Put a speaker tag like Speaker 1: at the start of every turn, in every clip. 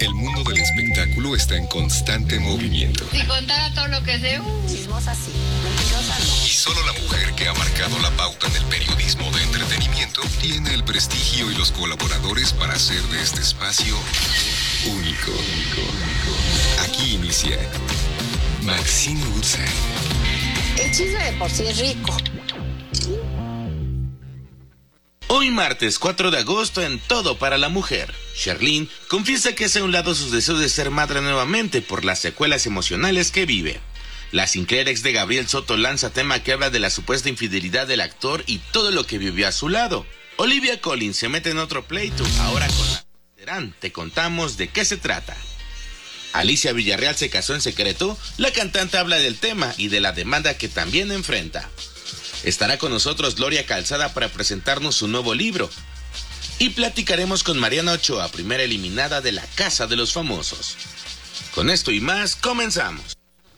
Speaker 1: El mundo del espectáculo está en constante movimiento.
Speaker 2: Si contara todo lo que sé,
Speaker 3: chismosa sí, mentirosa no.
Speaker 1: Y solo la mujer que ha marcado la pauta en el periodismo de entretenimiento tiene el prestigio y los colaboradores para hacer de este espacio único. Aquí inicia Maxine Woodside.
Speaker 3: El chisme de por sí es rico.
Speaker 4: Hoy martes 4 de agosto en Todo para la Mujer, Sherlyn confiesa que hace a un lado sus deseos de ser madre nuevamente por las secuelas emocionales que vive. La Sinclair ex de Gabriel Soto lanza tema que habla de la supuesta infidelidad del actor y todo lo que vivió a su lado. Olivia Collins se mete en otro pleito, ahora con la Terán. Te contamos de qué se trata. Alicia Villarreal se casó en secreto. La cantante habla del tema y de la demanda que también enfrenta. Estará con nosotros Gloria Calzada para presentarnos su nuevo libro. Y platicaremos con Mariana Ochoa, primera eliminada de la Casa de los Famosos. Con esto y más, comenzamos.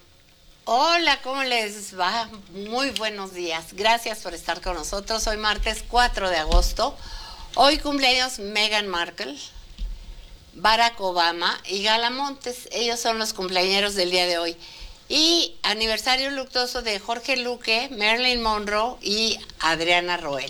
Speaker 3: Hola, ¿cómo les va? Muy buenos días. Gracias por estar con nosotros. Hoy martes 4 de agosto. Hoy cumpleaños Meghan Markle, Barack Obama y Gala Montes. Ellos son los cumpleañeros del día de hoy. Y aniversario luctuoso de Jorge Luque, Marilyn Monroe y Adriana Roel.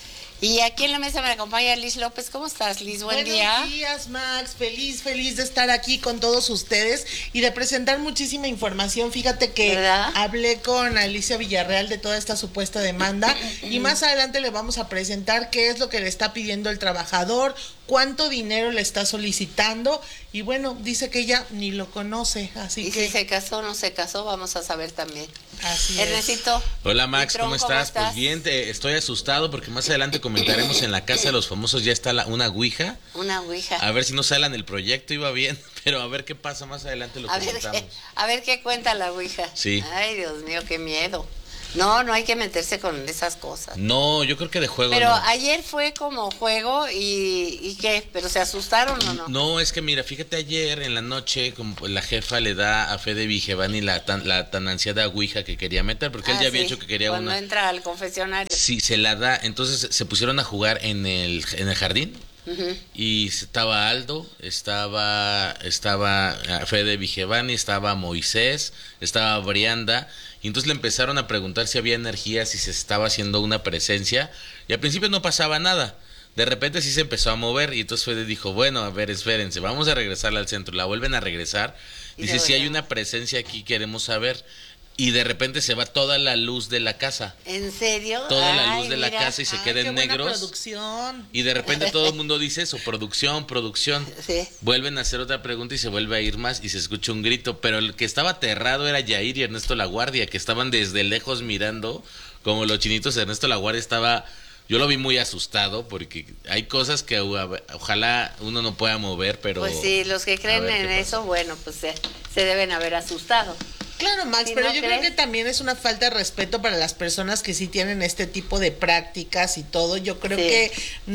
Speaker 3: Y aquí en la mesa me acompaña Liz López. ¿Cómo estás, Liz? Buen día.
Speaker 5: Buenos días, Max. Feliz de estar aquí con todos ustedes y de presentar muchísima información. Fíjate que
Speaker 3: ¿verdad?
Speaker 5: Hablé con Alicia Villarreal de toda esta supuesta demanda y más adelante le vamos a presentar qué es lo que le está pidiendo el trabajador, cuánto dinero le está solicitando y bueno, dice que ella ni lo conoce, así
Speaker 3: y
Speaker 5: que...
Speaker 3: si se casó o no se casó, vamos a saber también.
Speaker 5: Así
Speaker 3: Ernestito.
Speaker 4: Hola Max,
Speaker 3: Mitrón,
Speaker 4: ¿cómo estás? Pues bien, estoy asustado porque más adelante comentaremos en la Casa de los Famosos ya está una ouija.
Speaker 3: Una ouija.
Speaker 4: A ver si no salen el proyecto, iba bien, pero a ver qué pasa más adelante lo comentamos.
Speaker 3: A ver qué cuenta la ouija.
Speaker 4: Sí.
Speaker 3: Ay, Dios mío, qué miedo. No hay que meterse con esas cosas.
Speaker 4: No, yo creo que de juego
Speaker 3: pero
Speaker 4: no.
Speaker 3: ayer fue como juego y ¿qué? ¿Pero se asustaron o no?
Speaker 4: No, es que mira, fíjate, ayer en la noche como la jefa le da a Fede Vigevani la tan ansiada ouija que quería meter, porque él ya había dicho que quería
Speaker 3: cuando
Speaker 4: una.
Speaker 3: Cuando entra al confesionario.
Speaker 4: Sí, se la da, entonces se pusieron a jugar en el jardín. Y estaba Aldo, estaba Fede Vigevani, estaba Moisés, estaba Brianda, y entonces le empezaron a preguntar si había energía, si se estaba haciendo una presencia, y al principio no pasaba nada. De repente sí se empezó a mover, y entonces Fede dijo, bueno, a ver, espérense, vamos a regresarla al centro. La vuelven a regresar, dice, si hay una presencia aquí, queremos saber. Y de repente se va toda la luz de la casa.
Speaker 3: ¿En serio?
Speaker 4: Toda la luz de la casa y se queda en negros.
Speaker 5: Producción.
Speaker 4: Y de repente todo el mundo dice eso, producción.
Speaker 3: Sí.
Speaker 4: Vuelven a hacer otra pregunta y se vuelve a ir más y se escucha un grito. Pero el que estaba aterrado era Yair y Ernesto Laguardia, que estaban desde lejos mirando como los chinitos. Ernesto Laguardia estaba... Yo lo vi muy asustado porque hay cosas que ojalá uno no pueda mover, pero...
Speaker 3: Pues sí, los que creen en eso, bueno, pues se deben haber asustado.
Speaker 5: Claro, Max,
Speaker 3: Si
Speaker 5: pero
Speaker 3: no
Speaker 5: yo creo que también es una falta de respeto para las personas que sí tienen este tipo de prácticas y todo. Yo creo que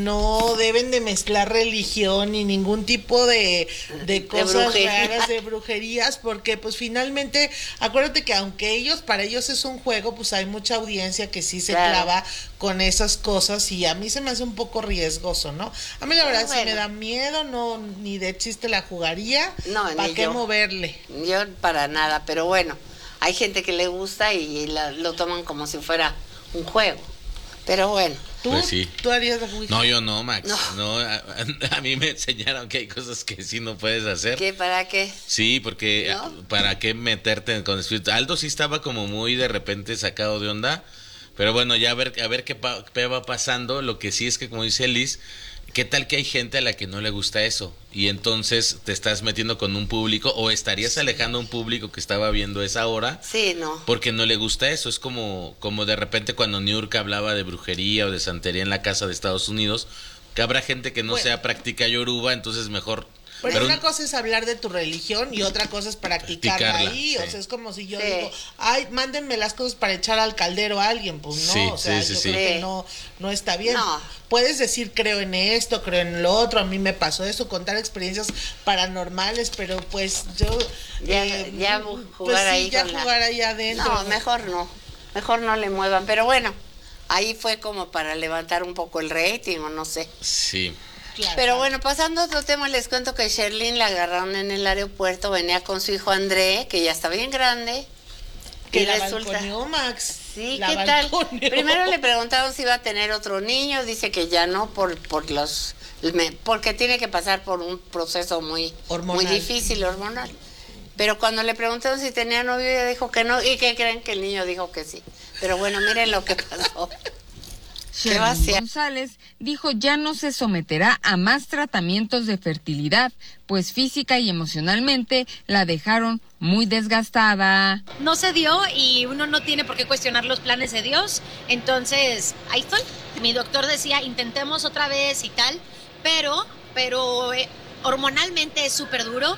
Speaker 5: no deben de mezclar religión ni ningún tipo de cosas raras, de brujerías, porque pues finalmente, acuérdate que para ellos es un juego, pues hay mucha audiencia que sí se clava con esas cosas y a mí se me hace un poco riesgoso, ¿no? A mí la verdad sí me da miedo, no, ni de chiste la jugaría, ¿para qué moverle?
Speaker 3: Yo para nada, pero bueno. Hay gente que le gusta y lo toman como si fuera un juego. Pero bueno.
Speaker 5: ¿Tú?
Speaker 4: Pues sí.
Speaker 5: ¿Tú harías la ouija?
Speaker 4: No, yo no, Max. No, a mí me enseñaron que hay cosas que sí no puedes hacer.
Speaker 3: ¿Qué? ¿Para qué?
Speaker 4: Sí, porque ¿para qué meterte con espíritu? Aldo sí estaba como muy de repente sacado de onda. Pero bueno, ya a ver qué va pasando. Lo que sí es que, como dice Liz, ¿qué tal que hay gente a la que no le gusta eso? Y entonces te estás metiendo con un público o estarías alejando a un público que estaba viendo esa hora.
Speaker 3: Sí, no.
Speaker 4: Porque no le gusta eso. Es como de repente cuando Niurka hablaba de brujería o de santería en la casa de Estados Unidos, que habrá gente que no practica yoruba, entonces mejor...
Speaker 5: Pero una cosa es hablar de tu religión y otra cosa es practicarla ahí. Sí. O sea, es como si yo digo, ay, mándenme las cosas para echar al caldero a alguien. Pues no,
Speaker 4: sí,
Speaker 5: o sea,
Speaker 4: yo
Speaker 5: creo que no está bien.
Speaker 3: No.
Speaker 5: Puedes decir, creo en esto, creo en lo otro, a mí me pasó eso, contar experiencias paranormales, pero pues yo...
Speaker 3: Ya jugar
Speaker 5: pues, sí,
Speaker 3: ahí
Speaker 5: ya jugar ahí adentro.
Speaker 3: No, mejor no le muevan. Pero bueno, ahí fue como para levantar un poco el rating o no sé.
Speaker 4: Sí.
Speaker 5: Claro.
Speaker 3: Pero bueno, pasando a otro tema, les cuento que Sherlyn la agarraron en el aeropuerto, venía con su hijo André, que ya está bien grande.
Speaker 5: Que
Speaker 3: y
Speaker 5: la
Speaker 3: resulta...
Speaker 5: balconeó, Max.
Speaker 3: Sí,
Speaker 5: La
Speaker 3: ¿qué tal?
Speaker 5: balconeó.
Speaker 3: Primero le preguntaron si iba a tener otro niño, dice que ya no, porque tiene que pasar por un proceso muy difícil hormonal. Pero cuando le preguntaron si tenía novio, ella dijo que no, y que creen que el niño dijo que sí. Pero bueno, miren lo que pasó.
Speaker 2: Sherlyn González dijo ya no se someterá a más tratamientos de fertilidad, pues física y emocionalmente la dejaron muy desgastada.
Speaker 6: No se dio y uno no tiene por qué cuestionar los planes de Dios, entonces ahí estoy. Mi doctor decía intentemos otra vez y tal, pero hormonalmente es súper duro,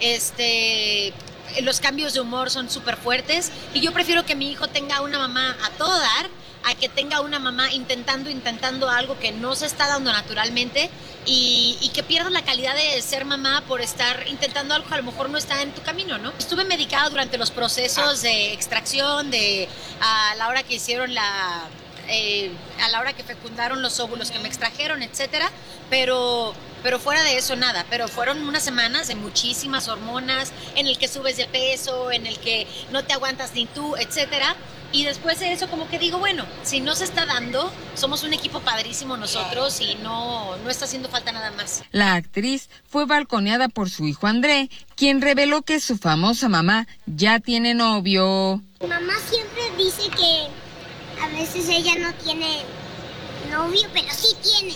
Speaker 6: los cambios de humor son súper fuertes y yo prefiero que mi hijo tenga una mamá a todo dar a que tenga una mamá intentando algo que no se está dando naturalmente y que pierdas la calidad de ser mamá por estar intentando algo que a lo mejor no está en tu camino, ¿no? Estuve medicada durante los procesos de extracción, a la hora que hicieron a la hora que fecundaron los óvulos que me extrajeron, etcétera, pero fuera de eso nada, pero fueron unas semanas de muchísimas hormonas, en el que subes de peso, en el que no te aguantas ni tú, etcétera. Y después de eso como que digo, bueno, si no se está dando, somos un equipo padrísimo nosotros y no está haciendo falta nada más.
Speaker 2: La actriz fue balconeada por su hijo André, quien reveló que su famosa mamá ya tiene novio.
Speaker 7: Mamá siempre dice que a veces ella no tiene novio, pero sí tiene.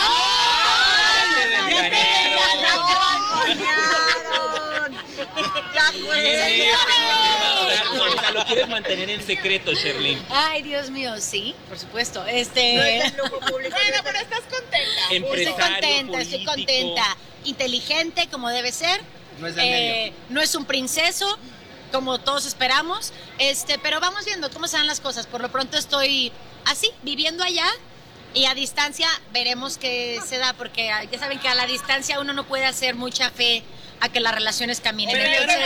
Speaker 8: Lo quieres mantener en secreto, Sherlyn.
Speaker 6: Ay, Dios mío, sí, por supuesto.
Speaker 5: No es el lujo público. Bueno, pero estás contenta.
Speaker 6: Estoy contenta. Inteligente, como debe ser. No es un princeso, como todos esperamos. Pero vamos viendo cómo se dan las cosas. Por lo pronto estoy así, viviendo allá. Y a distancia veremos qué se da, porque ya saben que a la distancia uno no puede hacer mucha fe a que las relaciones caminen.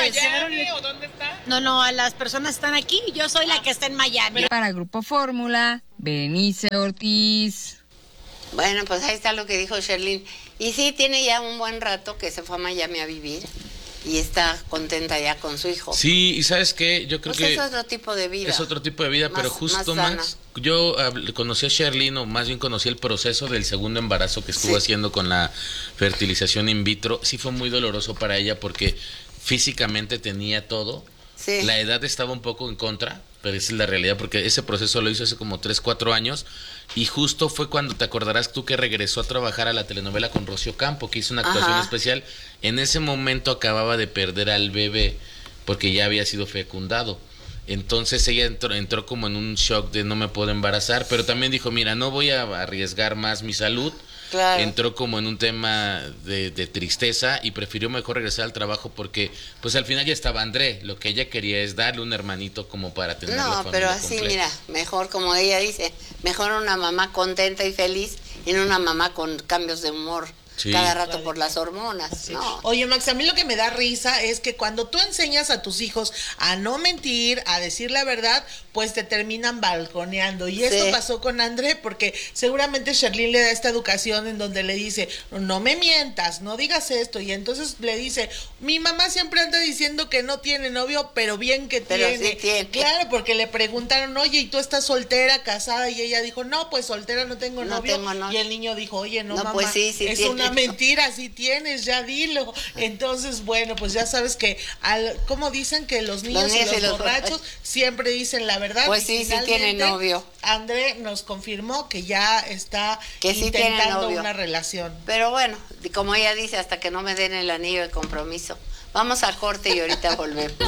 Speaker 5: ¿O dónde está?
Speaker 6: No, a las personas están aquí y yo soy la que está en Miami.
Speaker 2: Para Grupo Fórmula, Berenice Ortiz.
Speaker 3: Bueno, pues ahí está lo que dijo Sherlyn. Y sí, tiene ya un buen rato que se fue a Miami a vivir y está contenta ya con su hijo.
Speaker 9: Sí, y ¿sabes qué? Yo creo que
Speaker 3: es otro tipo de vida.
Speaker 9: Es otro tipo de vida, pero justo más yo conocí a Sherlyn, o más bien conocí el proceso del segundo embarazo que estuvo haciendo con la fertilización in vitro. Sí fue muy doloroso para ella porque físicamente tenía todo. Sí. La edad estaba un poco en contra, pero esa es la realidad, porque ese proceso lo hizo hace como 3-4 años y justo fue cuando te acordarás tú que regresó a trabajar a la telenovela con Rocío Campo, que hizo una actuación especial. En ese momento acababa de perder al bebé porque ya había sido fecundado. Entonces ella entró como en un shock de no me puedo embarazar, pero también dijo, mira, no voy a arriesgar más mi salud. Claro. Entró como en un tema de tristeza y prefirió mejor regresar al trabajo porque pues al final ya estaba André. Lo que ella quería es darle un hermanito como para tener la familia
Speaker 3: pero así completa. Mira, mejor como ella dice, mejor una mamá contenta y feliz y no una mamá con cambios de humor. Sí. Cada rato por las hormonas, sí. ¿No?
Speaker 5: Oye, Max, a mí lo que me da risa es que cuando tú enseñas a tus hijos a no mentir, a decir la verdad, pues te terminan balconeando. Y esto pasó con André, porque seguramente Sherlyn le da esta educación en donde le dice, no me mientas, no digas esto. Y entonces le dice, mi mamá siempre anda diciendo que no tiene novio, pero bien que tiene.
Speaker 3: Sí tiene.
Speaker 5: Claro, porque le preguntaron, oye, ¿y tú estás soltera, casada? Y ella dijo, no, pues soltera, no tengo novio. Y el niño dijo, oye, no mamá,
Speaker 3: pues sí
Speaker 5: es
Speaker 3: tiene.
Speaker 5: Una mentira, si tienes, ya dilo. Entonces, bueno, pues ya sabes que, como dicen que los niños y los borrachos siempre dicen la verdad.
Speaker 3: Pues sí tiene novio.
Speaker 5: André nos confirmó que ya está intentando una relación.
Speaker 3: Pero bueno, como ella dice, hasta que no me den el anillo de compromiso. Vamos a corte y ahorita volvemos.